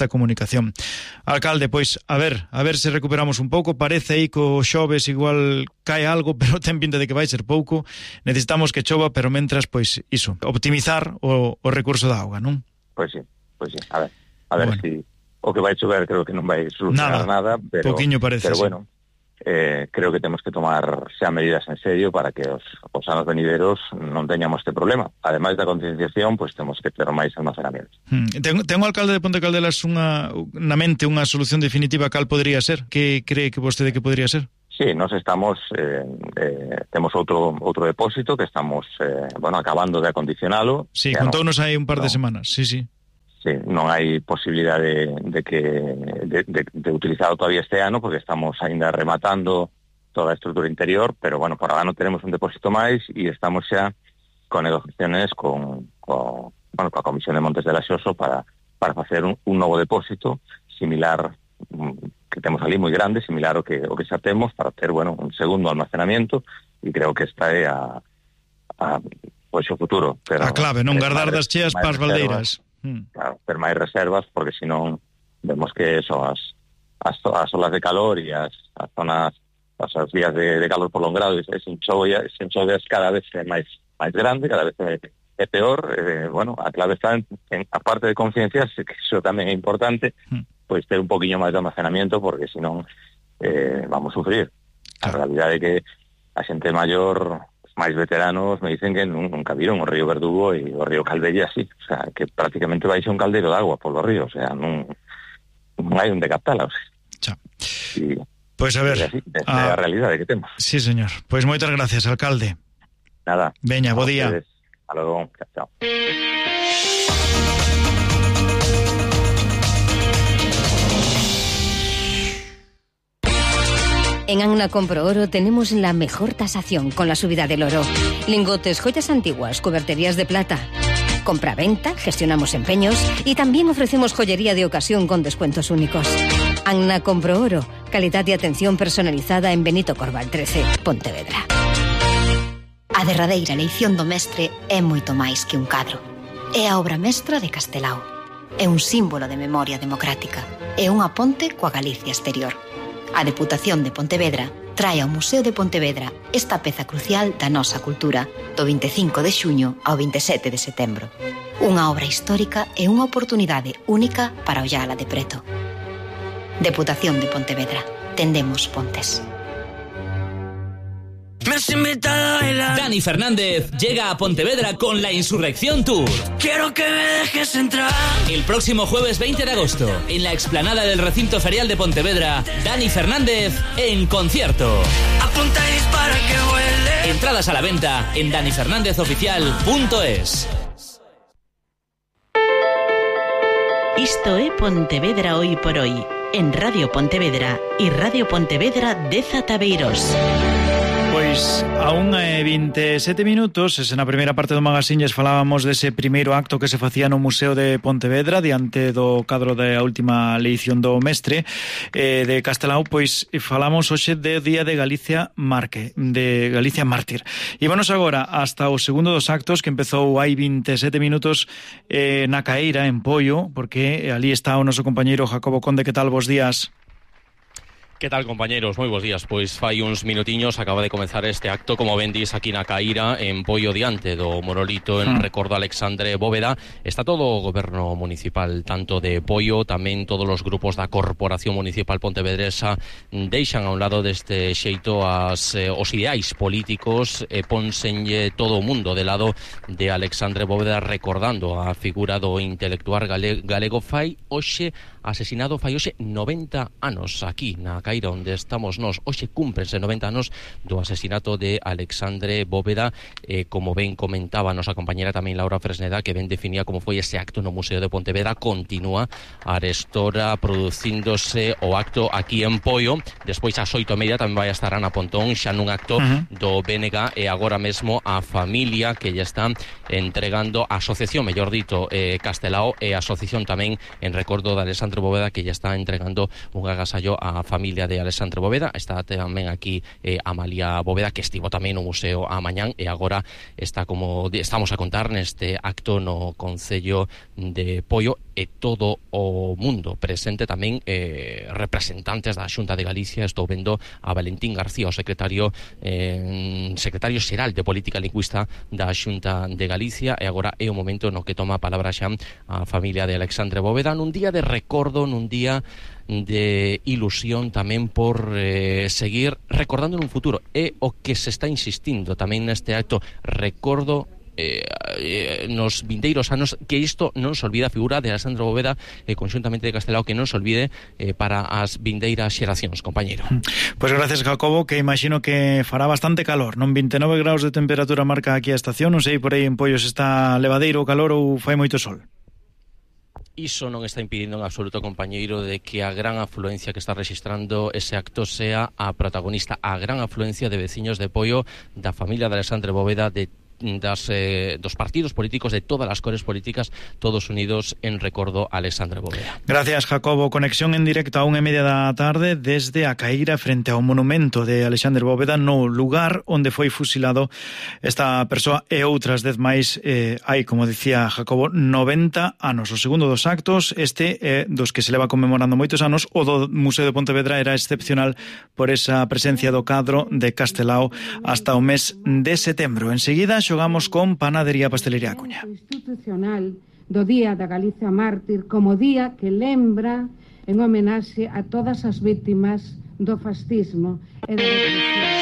comunicación. Alcalde, pois, a ver, a ver se recuperamos un pouco, parece aí co xoves igual cae algo, pero ten pinta de que vai ser pouco, necesitamos que chova, pero mentras, pois, iso, optimizar o, o recurso da auga, non? Pois sí, pois sí, a ver, a ver bueno. si o que vai chover creo que non vai nada, solucionar nada, pero, parece, pero sí. bueno, eh, creo que temos que tomar xa medidas en serio para que os, os anos venideros non teñamos este problema. Ademais da concienciación, pois temos que ter máis almacenamiento. Hmm. Ten, ten o alcalde de Ponte Caldelas unha, na mente unha solución definitiva cal podría ser? Que cree que vostede que podría ser? Sí, nos estamos, eh, eh, temos outro outro depósito que estamos, eh, bueno, acabando de acondicionalo. Sí, contounos no, hai un par no, de semanas, sí, sí. Sí, non hai posibilidade de, de que de, de, de utilizarlo todavía este ano porque estamos aínda rematando toda a estrutura interior, pero bueno, por agora non tenemos un depósito máis e estamos xa con negociaciones con, con bueno, coa Comisión de Montes de Laxoso para para facer un, un novo depósito similar que temos ali moi grande, similar ao que o que xa temos para ter, bueno, un segundo almacenamiento e creo que esta é a a pois o futuro, pero a clave, non guardar das cheas para as baldeiras. Hmm. Claro, ter máis reservas porque senón vemos que eso, as, as, as olas de calor e as, as zonas as, as vías de, de calor prolongado e se enxoves cada vez é máis máis grande, cada vez é, é peor, eh, bueno, a clave está en, en a parte de conciencias, que iso tamén é importante, hmm. pois ter un poquinho máis de almacenamiento porque senón eh, vamos a sufrir. Claro. A realidade é que a xente maior máis veteranos me dicen que nunca viron o río Verdugo e o río Calvella así, o sea, que prácticamente vai ser un caldeiro de agua polo río, o sea, non, non hai un decaptala, o sea. Xa. E, pois a ver, así, esa é a realidade que temos. Sí, señor. Pois moitas gracias, alcalde. Nada. Veña, bo día. Hasta logo. Chao. En Anna Compro Oro tenemos la mejor tasación con la subida del oro. Lingotes, joyas antiguas, cuberterías de plata. Compra-venta, gestionamos empeños y también ofrecemos joyería de ocasión con descuentos únicos. Anna Compro Oro, calidad y atención personalizada en Benito Corval trece, Pontevedra. A derradeira eleición do mestre é moito máis que un cadro. É a obra mestra de Castelao. É un símbolo de memoria democrática. É unha ponte coa Galicia exterior. A Deputación de Pontevedra trae ao Museo de Pontevedra esta peza crucial da nosa cultura do vinte e cinco de xuño ao vinte e sete de setembro. Unha obra histórica e unha oportunidade única para ollala de preto. Deputación de Pontevedra. Tendemos pontes. Dani Fernández llega a Pontevedra con la Insurrección Tour. Quiero que me dejes entrar. El próximo jueves veinte de agosto, en la explanada del recinto ferial de Pontevedra, Dani Fernández en concierto. Apuntáis para que vuele. Entradas a la venta en dani fernández oficial punto es. Isto é Pontevedra hoy por hoy, en Radio Pontevedra y Radio Pontevedra de Zatabeiros. Pois a unha e vinte e sete minutos, e na primeira parte do magazine falábamos dese primeiro acto que se facía no Museo de Pontevedra diante do cadro da última eleición do mestre eh, de Castelao, pois falamos hoxe de Día de Galicia Marque, de Galicia Mártir. E vamos agora hasta o segundo dos actos que empezou hai vinte e sete minutos eh, na Caeira, en Poio, porque ali está o noso compañeiro Jacobo Conde. Que tal, bos días? Que tal, compañeros? Moi bons días. Pois fai uns minutiños acaba de comezar este acto, como ben dis, aquí na Caíra, en Poio, diante do monolito en recordo a Alexandre Bóveda. Está todo o goberno municipal, tanto de Poio, tamén todos os grupos da Corporación Municipal Pontevedresa, deixan a un lado deste xeito as, eh, os ideais políticos e ponsenlle todo o mundo de lado de Alexandre Bóveda, recordando a figura do intelectual galego, galego fai hoxe asesinado fai hoxe noventa anos aquí na Caíra, onde estamos nós. Hoxe cúmprense noventa anos do asesinato de Alexandre Bóveda, eh, como ben comentaba a nosa compañera tamén Laura Fresneda, que ben definía como foi ese acto no Museo de Pontevedra. Continúa arestora producíndose o acto aquí en Poio. Despois ás oito e media tamén vai a estar Ana Pontón xa nun acto uh-huh. do B N G, e agora mesmo a familia que lle está entregando a asociación, mellor dito, eh, Castelao, e a asociación tamén en recordo de Alexandre Alexandre Bóveda, que ya está entregando un agasallo á familia de Alexandre Bóveda. Está tamén aquí eh, Amalia Bóveda, que estivo tamén no museo a mañán, e agora está, como estamos a contar, neste acto no Concello de Poio, e todo o mundo presente, tamén eh, representantes da Xunta de Galicia. Estou vendo a Valentín García, o secretario eh, secretario xeral de Política Lingüista da Xunta de Galicia, e agora é o momento no que toma a palabra xa a familia de Alexandre Bóveda, nun día de recordo, nun día de ilusión tamén por eh, seguir recordando nun futuro. É o que se está insistindo tamén neste acto, recordo eh, eh, nos vindeiros anos, que isto non se olvida, a figura de Alexandre Bóveda eh, conxuntamente de Castelao, que non se olvide eh, para as vindeiras xeracións, compañeiro. Pois pues gracias, Jacobo, que imagino que fará bastante calor, non? vinte e nove graus de temperatura marca aquí a estación, non sei por aí en Poios está levadeiro o calor ou fai moito sol. Iso non está impedindo en absoluto, compañeiro, de que a gran afluencia que está registrando ese acto sea a protagonista, a gran afluencia de veciños de Poio, da familia de Alexandre Bóveda, de Das, eh, dos partidos políticos, de todas as cores políticas, todos unidos en recordo a Alexandre Bóveda. Gracias, Jacobo. Conexión en directo a unha e media da tarde desde a Caíra, frente ao monumento de Alexandre Bóveda, no lugar onde foi fusilado esta persoa e outras dez máis. eh, hai, como dicía Jacobo, noventa anos. O segundo dos actos, este eh, dos que se leva conmemorando moitos anos. O do Museo de Pontevedra era excepcional por esa presencia do cadro de Castelao hasta o mes de setembro. Enseguida xogamos con Panadería Pastelería Acuña. Institucional do Día da Galicia Mártir como día que lembra en homenaxe a todas as vítimas do fascismo e da represión.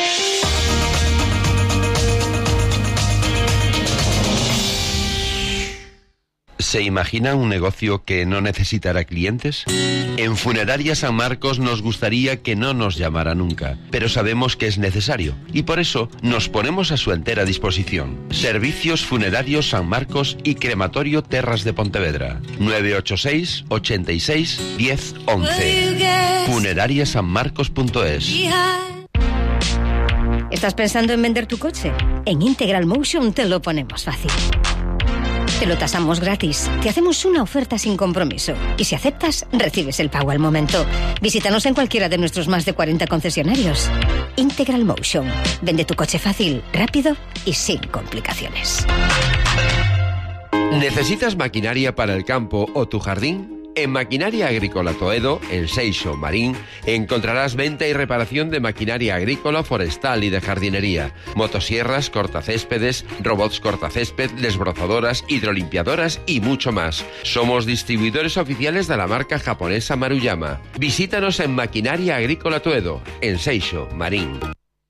¿Se imagina un negocio que no necesitará clientes? En Funeraria San Marcos nos gustaría que no nos llamara nunca, pero sabemos que es necesario y por eso nos ponemos a su entera disposición. Servicios Funerarios San Marcos y Crematorio Terras de Pontevedra. nueve ocho seis, ochenta y seis, diez, once. funeraria san marcos punto es. ¿Estás pensando en vender tu coche? En Integral Motion te lo ponemos fácil. Te lo tasamos gratis, te hacemos una oferta sin compromiso y si aceptas, recibes el pago al momento. Visítanos en cualquiera de nuestros más de cuarenta concesionarios. Integral Motion. Vende tu coche fácil, rápido y sin complicaciones. ¿Necesitas maquinaria para el campo o tu jardín? En Maquinaria Agrícola Toedo, en Seixo, Marín, encontrarás venta y reparación de maquinaria agrícola, forestal y de jardinería, motosierras, cortacéspedes, robots cortacésped, desbrozadoras, hidrolimpiadoras y mucho más. Somos distribuidores oficiales de la marca japonesa Maruyama. Visítanos en Maquinaria Agrícola Toedo, en Seixo, Marín.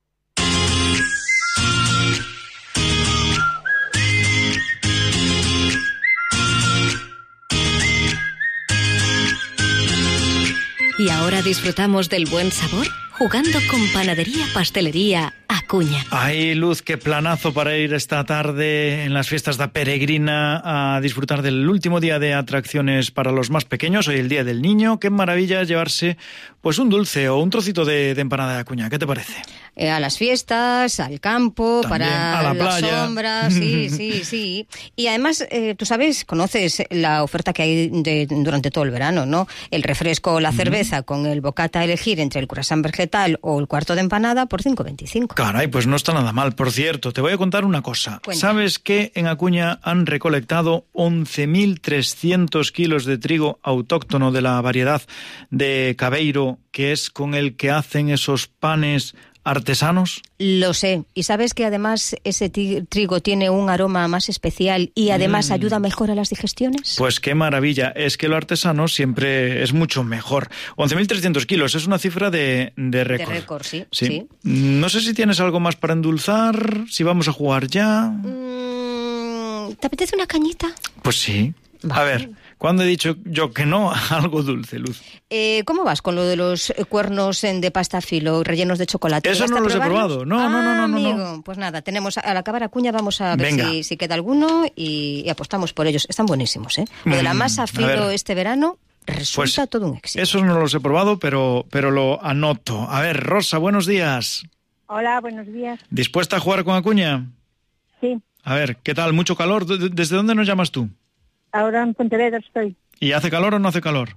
¿Y ahora disfrutamos del buen sabor? Jugando con Panadería Pastelería Acuña. Hay luz, qué planazo para ir esta tarde en las fiestas da Peregrina a disfrutar del último día de atracciones para los más pequeños, hoy el Día del Niño. Qué maravilla llevarse pues un dulce o un trocito de, de empanada de Acuña. ¿Qué te parece? Eh, a las fiestas, al campo, también, para a la las playa. sombras, sí, sí, sí. Y además, eh, tú sabes, conoces la oferta que hay de, durante todo el verano, ¿no? El refresco o la cerveza mm. con el bocata a elegir entre el croissant vegetal o el cuarto de empanada por cinco veinticinco. Caray, pues no está nada mal. Por cierto, te voy a contar una cosa. Cuenta. ¿Sabes que en Acuña han recolectado once mil trescientos kilos de trigo autóctono de la variedad de Cabeiro, que es con el que hacen esos panes artesanos? Lo sé. Y sabes que además ese trigo tiene un aroma más especial y además mm. ayuda mejor a las digestiones. Pues qué maravilla. Es que lo artesano siempre es mucho mejor. once mil trescientos kilos es una cifra de, de récord. De récord, sí, sí. sí. No sé si tienes algo más para endulzar, si vamos a jugar ya. Mm, ¿Te apetece una cañita? Pues sí. Vale. A ver, ¿cuándo he dicho yo que no a algo dulce, Luz? Eh, ¿Cómo vas con lo de los cuernos de pasta filo rellenos de chocolate? Eso no los he probado. No, ah, no, no, no, amigo. no. Pues nada, tenemos al acabar Acuña vamos a ver Venga. si, si queda alguno y, y apostamos por ellos. Están buenísimos, ¿eh? Lo de la masa filo este verano resulta pues todo un éxito. Esos no los he probado, pero, pero lo anoto. A ver, Rosa, buenos días. Hola, buenos días. ¿Dispuesta a jugar con Acuña? Sí. A ver, ¿qué tal? ¿Mucho calor? ¿Desde dónde nos llamas tú? Ahora en Pontevedra estoy. ¿Y hace calor o no hace calor?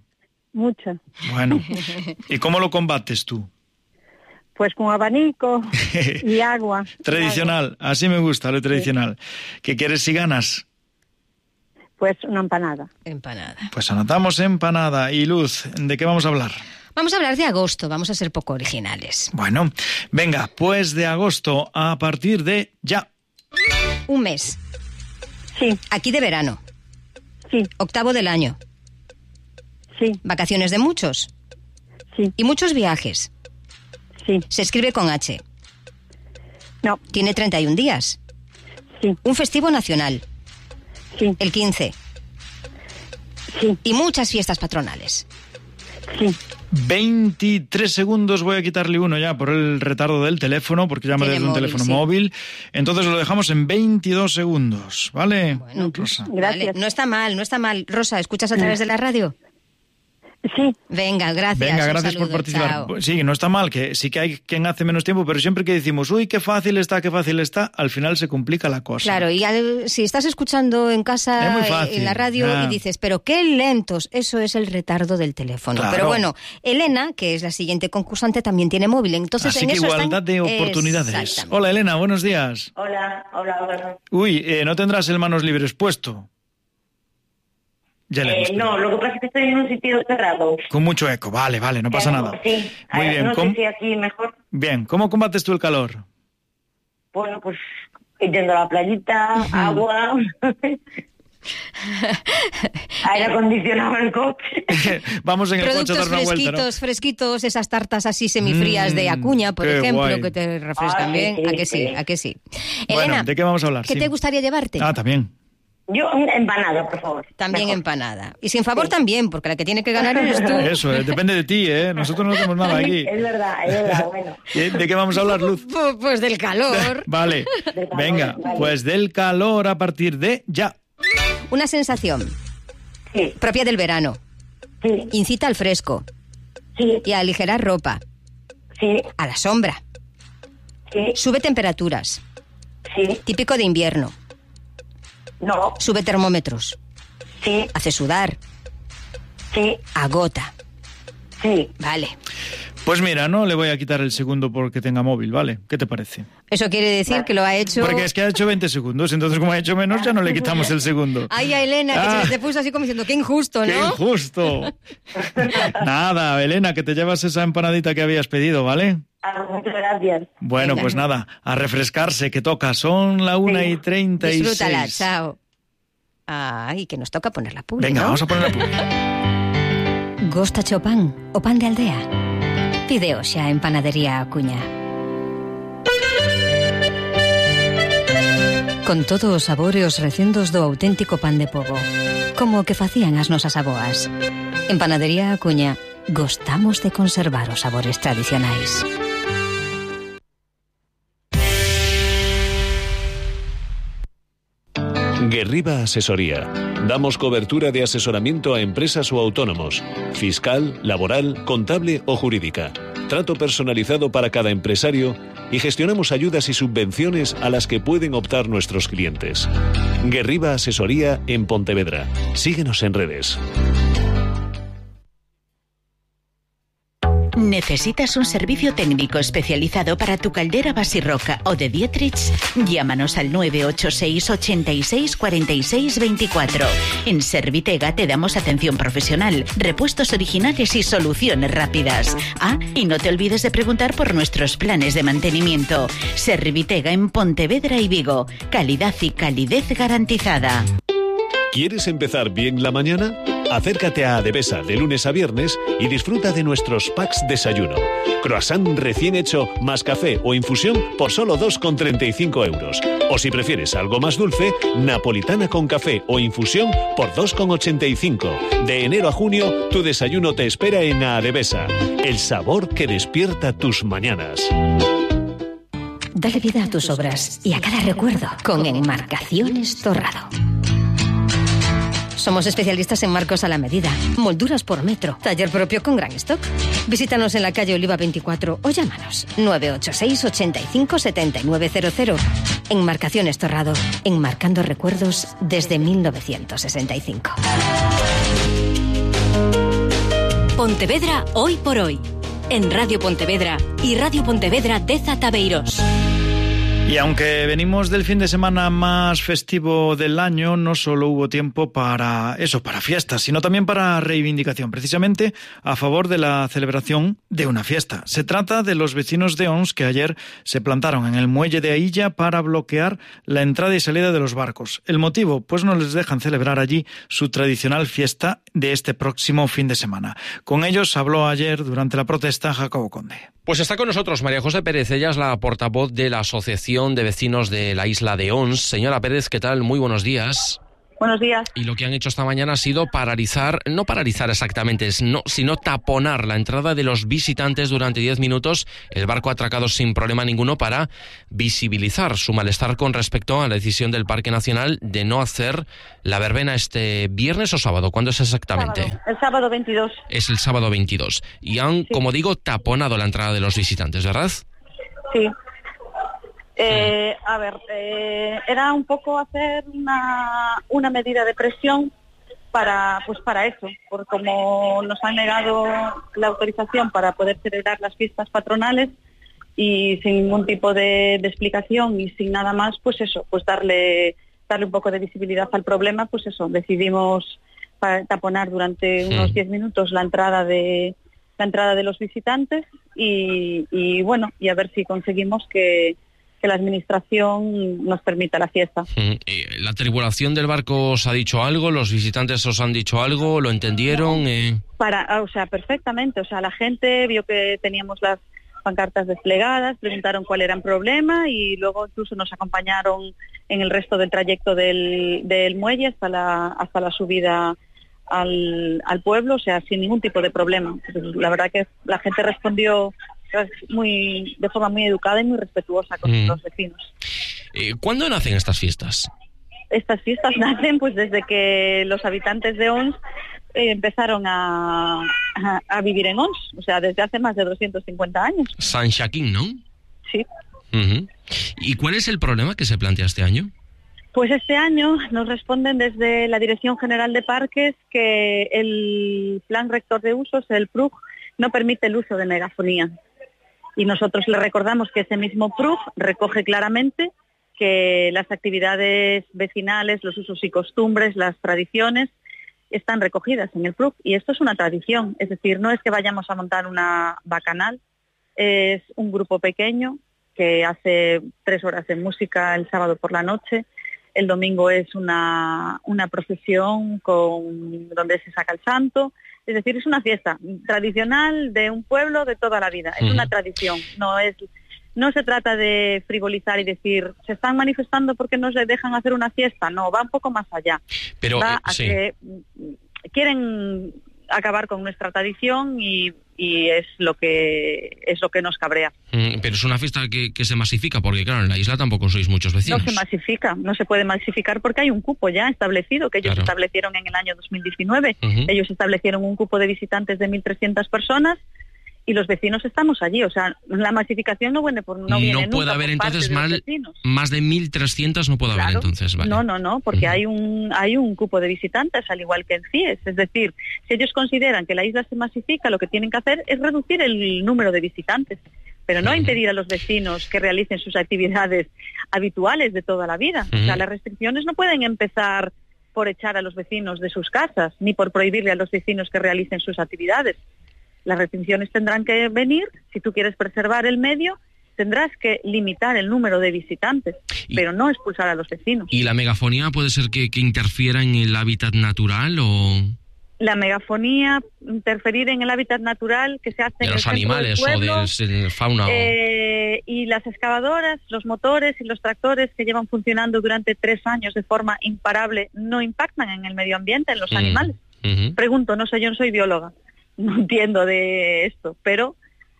mucho. Bueno, ¿y cómo lo combates tú? Pues con abanico y agua. Tradicional, así me gusta, lo tradicional. ¿Qué quieres si ganas? Pues una empanada. Empanada. Pues anotamos empanada. Y Luz, ¿de qué vamos a hablar? Vamos a hablar de agosto, vamos a ser poco originales. Bueno, venga, pues de agosto a partir de ya. Un mes. Sí. Aquí de verano. Sí. Octavo del año. Sí. Vacaciones de muchos. Sí. Y muchos viajes. Sí. Se escribe con H. No. Tiene treinta y un días. Sí. Un festivo nacional. Sí. El quince. Sí. Y muchas fiestas patronales. Sí. veintitrés segundos, voy a quitarle uno ya por el retardo del teléfono, porque llama desde un móvil, teléfono sí. móvil. Entonces lo dejamos en veintidós segundos, ¿vale? Bueno, Rosa. Gracias. Vale. No está mal, no está mal. Rosa, ¿escuchas a través de la radio? Sí. Venga, gracias. Venga, gracias saludo, por participar. Chao. Sí, no está mal, que sí que hay quien hace menos tiempo, pero siempre que decimos, uy, qué fácil está, qué fácil está, al final se complica la cosa. Claro, y al, si estás escuchando en casa, en la radio, ah. y dices, pero qué lentos, eso es el retardo del teléfono. Claro. Pero bueno, Elena, que es la siguiente concursante, también tiene móvil, entonces Así en que eso igualdad están... de oportunidades. Hola, Elena, buenos días. Hola, hola, hola. Uy, eh, ¿no tendrás el manos libres puesto? Ya le eh, no, lo que pasa es que estoy en un sitio cerrado. Con mucho eco, vale, vale, no pasa eh, nada. Sí, muy bien. No ¿Cómo... sé si aquí mejor. Bien, ¿cómo combates tú el calor? Bueno, pues yendo a la playita, uh-huh. agua, aire acondicionado en el coche. Vamos en el Productos coche a dar una vuelta, ¿no? fresquitos, fresquitos, esas tartas así semifrías mm, de Acuña, por ejemplo, guay. Que te refrescan Ay, bien. Sí, ¿A que sí? sí? ¿A que sí? Bueno, Elena, ¿de qué vamos a hablar? ¿Qué sí. te gustaría llevarte? Ah, también. Yo, empanada, por favor. También Mejor. Empanada. Y sin favor sí. también, porque la que tiene que ganar eres tú. Eso, eh, depende de ti, ¿eh? Nosotros no hacemos nada aquí. Es verdad, es verdad, bueno. ¿De qué vamos a hablar, Luz? Pues, pues del calor. Vale, del calor, venga, vale. Pues del calor a partir de ya. Una sensación sí. propia del verano. Sí. Incita al fresco. Sí. Y a aligerar ropa. Sí. A la sombra. Sí. Sube temperaturas. Sí. Típico de invierno. No. Sube termómetros. Sí. Hace sudar. Sí. Agota. Sí. Vale. Pues mira, no le voy a quitar el segundo porque tenga móvil, ¿vale? ¿Qué te parece? Eso quiere decir vale. que lo ha hecho... Porque es que ha hecho veinte segundos, entonces como ha hecho menos ya no le quitamos el segundo. Ay, a Elena, ah. que se te puso así como diciendo, qué injusto, ¿no? ¡Qué injusto! Nada, Elena, que te llevas esa empanadita que habías pedido, ¿vale? Ah, muchas gracias. Bueno, Venga. Pues nada, a refrescarse, que toca. Son la una sí. y treinta y seis. Disfrútala, chao. Ay, que nos toca poner la publi, Venga, ¿no? vamos a poner la publi. Gostacho pan o pan de aldea. Pide xa en Panadería Acuña. Con todos os sabores recendos do auténtico pan de pobo, como o que facían as nosas aboas. En Panadería Acuña gostamos de conservar os sabores tradicionais. Guerriba Asesoría. Damos cobertura de asesoramiento a empresas o autónomos, fiscal, laboral, contable o jurídica. Trato personalizado para cada empresario y gestionamos ayudas y subvenciones a las que pueden optar nuestros clientes. Guerriba Asesoría en Pontevedra. Síguenos en redes. ¿Necesitas un servicio técnico especializado para tu caldera Basirroca o de Dietrich? Llámanos al nueve ocho seis, ochenta y seis, cuarenta y seis veinticuatro. En Servitega te damos atención profesional, repuestos originales y soluciones rápidas. Ah, y no te olvides de preguntar por nuestros planes de mantenimiento. Servitega en Pontevedra y Vigo. Calidad y calidez garantizada. ¿Quieres empezar bien la mañana? Acércate a Adevesa de lunes a viernes y disfruta de nuestros packs desayuno. Croissant recién hecho más café o infusión por solo dos con treinta y cinco euros. O si prefieres algo más dulce, napolitana con café o infusión por dos con ochenta y cinco. De enero a junio, tu desayuno te espera en Adevesa. El sabor que despierta tus mañanas. Dale vida a tus obras y a cada recuerdo con Enmarcaciones Torrado. Somos especialistas en marcos a la medida, molduras por metro, taller propio con gran stock. Visítanos en la calle Oliva veinticuatro o llámanos nueve ocho seis, ochenta y cinco, setenta y nueve cero cero. Enmarcaciones Torrado, enmarcando recuerdos desde mil novecientos sesenta y cinco. Pontevedra hoy por hoy. En Radio Pontevedra y Radio Pontevedra Deza Tabeiros. Y aunque venimos del fin de semana más festivo del año, no solo hubo tiempo para eso, para fiestas, sino también para reivindicación, precisamente a favor de la celebración de una fiesta. Se trata de los vecinos de Ons que ayer se plantaron en el muelle de Ailla para bloquear la entrada y salida de los barcos. El motivo, pues no les dejan celebrar allí su tradicional fiesta de este próximo fin de semana. Con ellos habló ayer durante la protesta Jacobo Conde. Pues está con nosotros María José Pérez, ella es la portavoz de la Asociación de Vecinos de la Isla de Ons. Señora Pérez, ¿qué tal? Muy buenos días. Buenos días. Y lo que han hecho esta mañana ha sido paralizar, no paralizar exactamente, no, sino taponar la entrada de los visitantes durante diez minutos, el barco atracado sin problema ninguno, para visibilizar su malestar con respecto a la decisión del Parque Nacional de no hacer la verbena este viernes o sábado. ¿Cuándo es exactamente? Sábado. El sábado veintidós. Es el sábado veintidós. Y han, sí. como digo, taponado la entrada de los visitantes, ¿verdad? Sí. Eh, a ver, eh, era un poco hacer una, una medida de presión para, pues para eso, por como nos han negado la autorización para poder celebrar las fiestas patronales y sin ningún tipo de, de explicación y sin nada más, pues eso, pues darle, darle un poco de visibilidad al problema, pues eso, decidimos taponar durante unos sí. diez minutos la entrada de la entrada de los visitantes y, y bueno, y a ver si conseguimos que que la administración nos permita la fiesta. ¿La tripulación del barco os ha dicho algo? ¿Los visitantes os han dicho algo? ¿Lo entendieron? Eh... Para, o sea, perfectamente. O sea, la gente vio que teníamos las pancartas desplegadas, preguntaron cuál era el problema y luego incluso nos acompañaron en el resto del trayecto del, del muelle hasta la, hasta la subida al, al pueblo, o sea, sin ningún tipo de problema. La verdad que la gente respondió muy de forma muy educada y muy respetuosa con mm. los vecinos. Eh, ¿Cuándo nacen estas fiestas? Estas fiestas nacen pues desde que los habitantes de Ons eh, empezaron a, a, a vivir en Ons, o sea, desde hace más de doscientos cincuenta años. San Joaquín, ¿no? Sí. Uh-huh. ¿Y cuál es el problema que se plantea este año? Pues este año nos responden desde la Dirección General de Parques que el Plan Rector de Usos, el P R U G, no permite el uso de megafonía. Y nosotros le recordamos que ese mismo P R U G recoge claramente que las actividades vecinales, los usos y costumbres, las tradiciones, están recogidas en el P R U G. Y esto es una tradición, es decir, no es que vayamos a montar una bacanal, es un grupo pequeño que hace tres horas de música el sábado por la noche, el domingo es una, una procesión con, donde se saca el santo. Es decir, es una fiesta tradicional de un pueblo de toda la vida. Es uh-huh. una tradición. No es, no se trata de frivolizar y decir, se están manifestando porque no se dejan hacer una fiesta. No, va un poco más allá. Pero, va eh, a sí. que quieren acabar con nuestra tradición y, y es lo que es lo que nos cabrea. Mm, pero es una fiesta que, que se masifica, porque claro, en la isla tampoco sois muchos vecinos. No se masifica, no se puede masificar porque hay un cupo ya establecido, que ellos claro. establecieron en el año dos mil diecinueve. Uh-huh. Ellos establecieron un cupo de visitantes de mil trescientas personas y los vecinos estamos allí. O sea, la masificación no viene por no viene No puede nunca haber por entonces parte de mal, los vecinos. Más de mil trescientas no puede claro. haber entonces, ¿vale? No, no, no, porque uh-huh. hay un hay un cupo de visitantes, al igual que en C I E S. Es decir, si ellos consideran que la isla se masifica, lo que tienen que hacer es reducir el número de visitantes, pero no uh-huh. impedir a los vecinos que realicen sus actividades habituales de toda la vida. Uh-huh. O sea, las restricciones no pueden empezar por echar a los vecinos de sus casas, ni por prohibirle a los vecinos que realicen sus actividades. Las restricciones tendrán que venir, si tú quieres preservar el medio, tendrás que limitar el número de visitantes, y, pero no expulsar a los vecinos. ¿Y la megafonía puede ser que, que interfiera en el hábitat natural o...? La megafonía, interferir en el hábitat natural que se hace de en los el animales del pueblo, o del fauna. Eh, o... Y las excavadoras, los motores y los tractores que llevan funcionando durante tres años de forma imparable no impactan en el medio ambiente, en los mm. animales. Uh-huh. Pregunto, no sé, yo no soy bióloga. No entiendo de esto, pero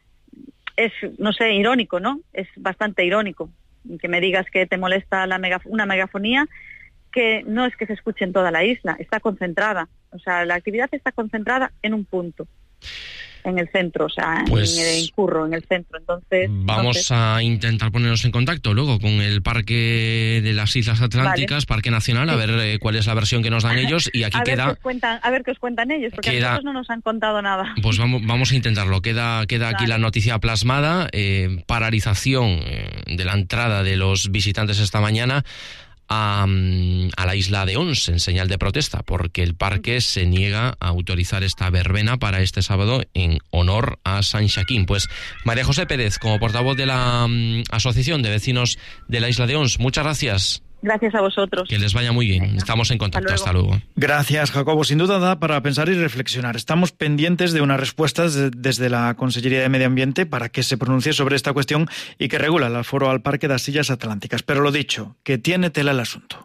es, no sé, irónico, ¿no? Es bastante irónico que me digas que te molesta la mega, una megafonía que no es que se escuche en toda la isla, está concentrada. O sea, la actividad está concentrada en un punto. en el centro, o sea, pues en, en Curro, en el centro. Entonces vamos entonces... a intentar ponernos en contacto luego con el Parque de las Islas Atlánticas, vale. Parque Nacional, sí. a ver eh, cuál es la versión que nos dan ellos, y aquí a queda... Ver qué cuentan, a ver qué os cuentan ellos, porque queda... a nosotros no nos han contado nada. Pues vamos, vamos a intentarlo. Queda, queda aquí vale. la noticia plasmada, eh, paralización eh, de la entrada de los visitantes esta mañana A, a la isla de Ons en señal de protesta, porque el parque se niega a autorizar esta verbena para este sábado en honor a San Joaquín. Pues María José Pérez, como portavoz de la um, Asociación de Vecinos de la isla de Ons, muchas gracias. Gracias a vosotros. Que les vaya muy bien. Venga. Estamos en contacto. Hasta luego. Hasta luego. Gracias, Jacobo. Sin duda da para pensar y reflexionar. Estamos pendientes de unas respuestas de, desde la Consellería de Medio Ambiente para que se pronuncie sobre esta cuestión y que regula el aforo al Parque das Illas Atlánticas. Pero lo dicho, que tiene tela el asunto.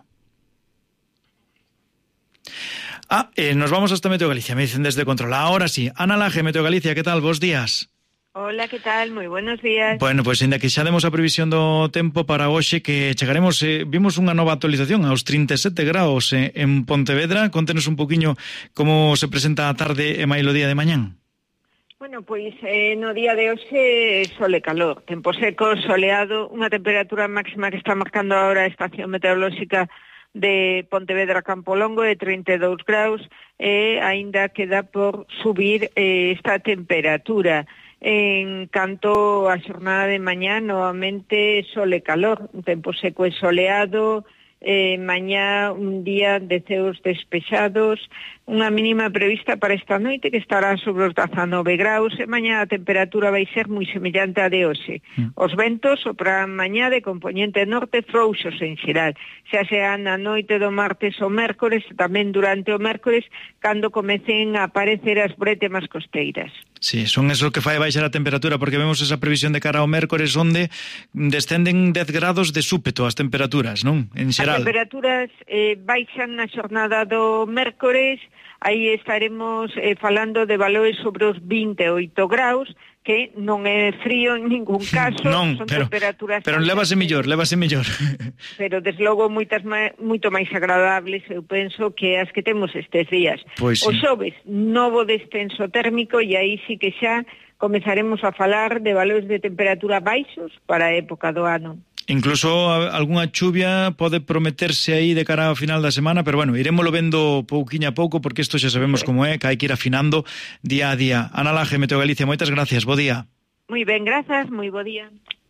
Ah, eh, nos vamos hasta Meteo Galicia, me dicen desde Control. Ahora sí, Ana Laje, Meteo Galicia, ¿qué tal? Bos días. Hola, que tal? Moi buenos días. Bueno, pois, pues, ainda que xa demos a previsión do tempo para hoxe, que chegaremos, eh, vimos unha nova actualización aos trinta e sete graus eh, en Pontevedra. Contenos un poquinho como se presenta a tarde e mailo día de mañán. Bueno, pois eh, no día de hoxe sol e calor, tempo seco, soleado, unha temperatura máxima que está marcando agora a estación meteorolóxica de Pontevedra Campolongo de trinta e dous graus, e aínda queda por subir eh, esta temperatura. En canto a xornada de mañá, novamente sol e calor, un tempo seco e soleado, eh, mañá un día de ceos despexados, unha mínima prevista para esta noite que estará sobre os dezanove graus, e mañá a temperatura vai ser moi semellante a de hoxe. Mm. Os ventos sopran mañá de componente norte frouxos en xeral, xa sea na noite do martes ou mércores, tamén durante o mércores, cando comecen a aparecer as bretemas costeiras. Sí, son esos que fai baixar a temperatura, porque vemos esa previsión de cara ao mércores onde descenden dez grados de súpeto as temperaturas, non? En xeral. As temperaturas eh, baixan na xornada do mércores, aí estaremos eh, falando de valores sobre os vinte e oito graus, que non é frío en ningún caso, non, son pero, temperaturas... Pero lévase mellor, lévase mellor. Pero, desde logo, moitas moito máis agradables, eu penso, que as que temos estes días. Pois o sí. xoves, novo descenso térmico, e aí sí que xa comezaremos a falar de valores de temperatura baixos para a época do ano. Incluso algunha chuvia pode prometerse aí de cara ao final da semana, pero bueno, iremoslo vendo pouquiño a pouco, porque isto xa sabemos como é, que hai que ir afinando día a día. Ana Laje, Meteo Galicia, moitas gracias, bo día. Moi ben, grazas, moi bo día.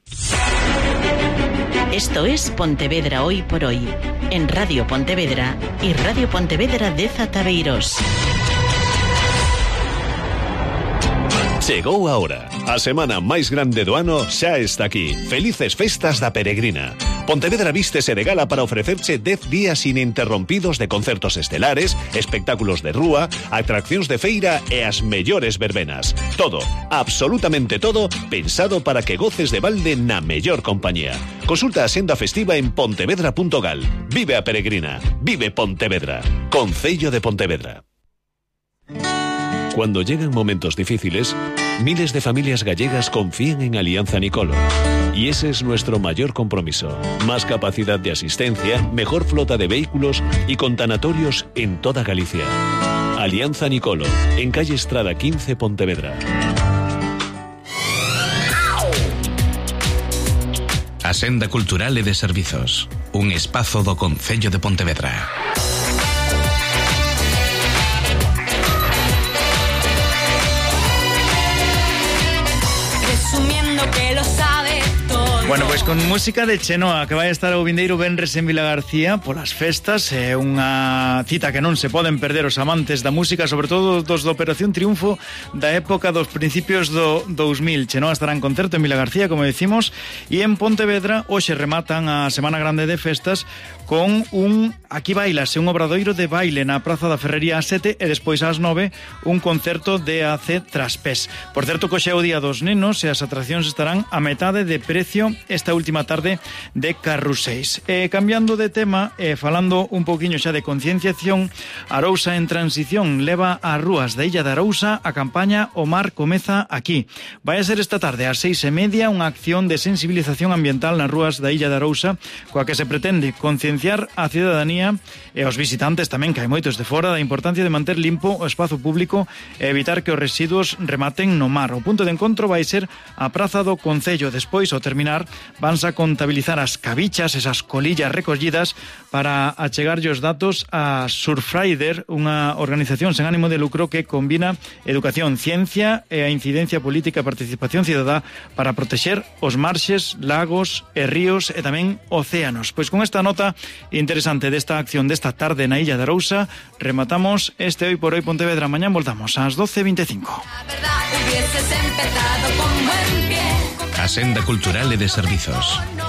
Esto es Pontevedra Hoy por Hoy, en Radio Pontevedra y Radio Pontevedra de Zataveiros. Chegou a hora. A semana máis grande do ano xa está aquí. Felices festas da Peregrina. Pontevedra vístese de gala para ofrecerche dez días ininterrompidos de concertos estelares, espectáculos de rúa, atraccións de feira e as mellores verbenas. Todo, absolutamente todo, pensado para que goces de balde na mellor compañía. Consulta a senda festiva en pontevedra punto gal. Vive a Peregrina. Vive Pontevedra. Concello de Pontevedra. Cuando llegan momentos difíciles, miles de familias gallegas confían en Alianza Nicolo. Y ese es nuestro mayor compromiso. Más capacidad de asistencia, mejor flota de vehículos y con tanatorios en toda Galicia. Alianza Nicolo, en calle Estrada quince, Pontevedra. A Senda Cultural e de Servizos, un espazo do Concello de Pontevedra. Bueno, pois pues con música de Chenoa, que vai estar o vindeiro venres en Vilagarcía polas festas, é unha cita que non se poden perder os amantes da música, sobre todo dos da Operación Triunfo da época dos principios do dous mil. Chenoa estará en concerto en Vilagarcía, como decimos, e en Pontevedra hoxe rematan a Semana Grande de Festas con un Aquí bailase, un obradoiro de baile na Praza da Ferrería ás sete e despois ás nove un concerto de A C Traspés. Por certo, que hoxe é o Día dos Nenos e as atraccións estarán a metade de precio esta última tarde de Carruseis. Eh, cambiando de tema, eh, falando un poquinho xa de concienciación, Arousa en Transición leva ás rúas da Illa de Arousa a campaña O Mar Comeza Aquí. Vai a ser esta tarde ás seis e media unha acción de sensibilización ambiental nas rúas da Illa de Arousa, coa que se pretende concienciar a cidadanía e aos visitantes tamén, que hai moitos de fora, da importancia de manter limpo o espazo público e evitar que os residuos rematen no mar. O punto de encontro vai ser a Praza do Concello. Despois, ao terminar, vanse a contabilizar as cabichas, esas colillas recollidas, para achegarlle os datos a Surfrider, unha organización sen ánimo de lucro que combina educación, ciencia e a incidencia política e participación cidadá para protexer os marxes, lagos e ríos e tamén océanos. Pois con esta nota interesante desta acción desta tarde na Illa de Arousa, rematamos este Hoy por Hoy Pontevedra. Mañán voltamos ás doce e veinticinco. A Senda Cultural e de Servizos.